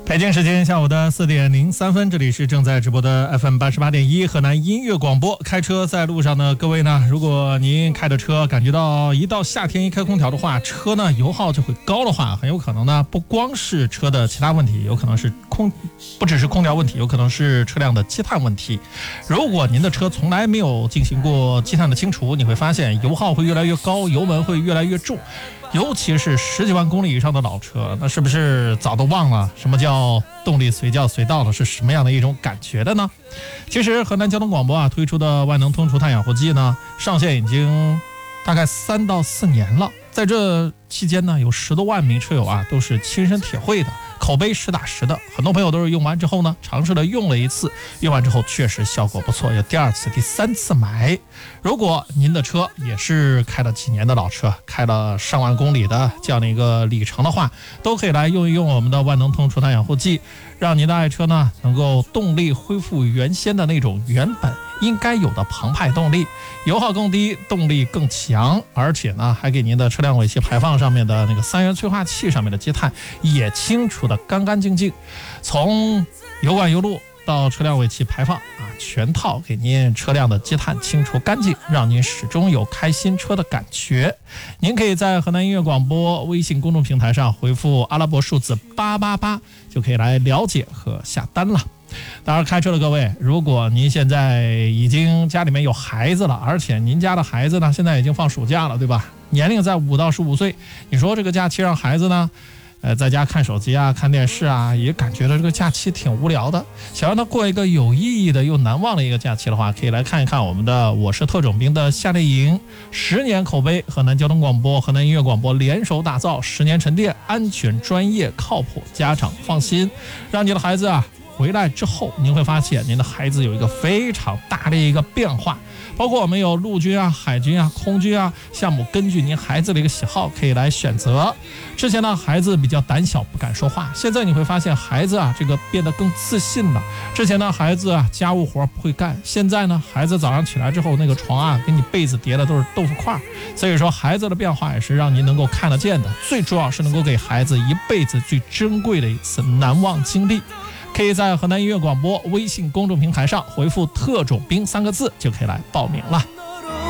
北京时间下午的4点03分，这里是正在直播的 FM 88.1河南音乐广播。开车在路上呢，各位呢，如果您开的车感觉到一到夏天一开空调的话，车呢油耗就会高的话，很有可能呢不光是车的其他问题，有可能是不只是空调问题，有可能是车辆的积碳问题。如果您的车从来没有进行过积碳的清除，你会发现油耗会越来越高，油门会越来越重。尤其是10几万公里以上的老车，那是不是早都忘了什么叫动力随叫随到了，是什么样的一种感觉的呢？其实河南交通广播推出的万能通除碳养护剂呢，上线已经大概3到4年了。在这期间呢，有10多万名车友都是亲身体会的，口碑实打实的。很多朋友都是用完之后呢，尝试了用了一次，用完之后确实效果不错，有第2次、第3次买。如果您的车也是开了几年的老车，开了上万公里的这样的一个里程的话，都可以来用一用我们的万能通除碳养护剂，让您的爱车呢能够动力恢复原先的那种原本应该有的澎湃动力，油耗更低，动力更强，而且呢还给您的车辆尾气排放上面的那个3元催化器上面的积碳也清除的干干净净，从油管油路到车辆尾气排放全套给您车辆的积碳清除干净，让您始终有开新车的感觉。您可以在河南音乐广播微信公众平台上回复阿拉伯数字888，就可以来了解和下单了。当然，开车的各位，如果您现在已经家里面有孩子了，而且您家的孩子呢现在已经放暑假了，对吧？年龄在5到15岁，你说这个假期让孩子呢在家看手机看电视也感觉到这个假期挺无聊的，想让他过一个有意义的又难忘的一个假期的话，可以来看一看我们的我是特种兵的夏令营，10年口碑，河南交通广播、河南音乐广播联手打造，10年沉淀，安全、专业、靠谱，家长放心，让你的孩子回来之后，您会发现您的孩子有一个非常大的一个变化。包括我们有陆军海军空军项目，根据您孩子的一个喜好可以来选择。之前呢孩子比较胆小不敢说话，现在你会发现孩子这个变得更自信了。之前呢孩子家务活不会干，现在呢孩子早上起来之后，那个床给你被子叠的都是豆腐块。所以说孩子的变化也是让您能够看得见的，最主要是能够给孩子一辈子最珍贵的一次难忘经历。可以在河南音乐广播微信公众平台上回复特种兵3个字就可以来报名了。